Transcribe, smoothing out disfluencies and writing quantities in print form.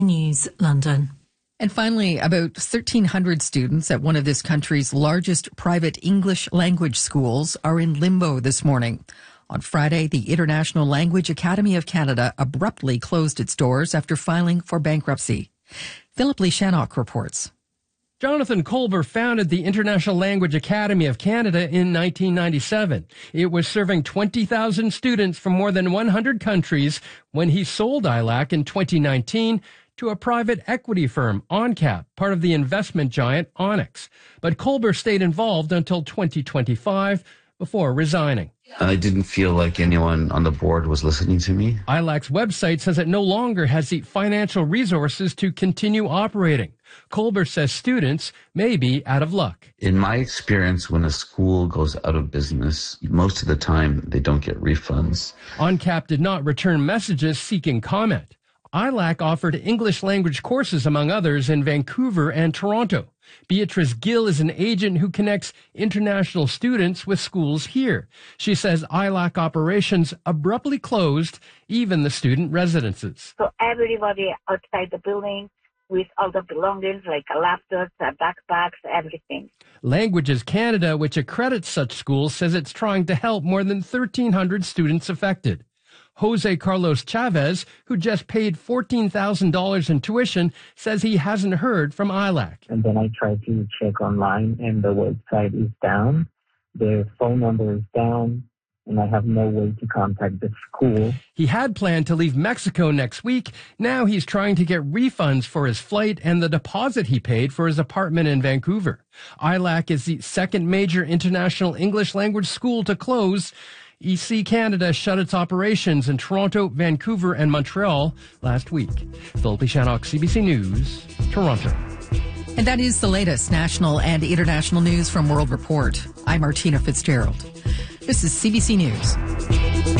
News, London. And finally, about 1,300 students at one of this country's largest private English language schools are in limbo this morning. On Friday, the International Language Academy of Canada abruptly closed its doors after filing for bankruptcy. Philip Lee Shannock reports. Jonathan Kolber founded the International Language Academy of Canada in 1997. It was serving 20,000 students from more than 100 countries when he sold ILAC in 2019 to a private equity firm, ONCAP, part of the investment giant Onyx. But Kolber stayed involved until 2025 before resigning. I didn't feel like anyone on the board was listening to me. ILAC's website says it no longer has the financial resources to continue operating. Kolber says students may be out of luck. In my experience, when a school goes out of business, most of the time they don't get refunds. ONCAP did not return messages seeking comment. ILAC offered English language courses, among others, in Vancouver and Toronto. Beatrice Gill is an agent who connects international students with schools here. She says ILAC operations abruptly closed even the student residences. So everybody outside the building with all the belongings like laptops, backpacks, everything. Languages Canada, which accredits such schools, says it's trying to help more than 1,300 students affected. Jose Carlos Chavez, who just paid $14,000 in tuition, says he hasn't heard from ILAC. And then I tried to check online, and the website is down. The phone number is down, and I have no way to contact the school. He had planned to leave Mexico next week. Now he's trying to get refunds for his flight and the deposit he paid for his apartment in Vancouver. ILAC is the second major international English language school to close. EC Canada shut its operations in Toronto, Vancouver, and Montreal last week. Philip Shannock, CBC News, Toronto. And that is the latest national and international news from World Report. I'm Martina Fitzgerald. This is CBC News.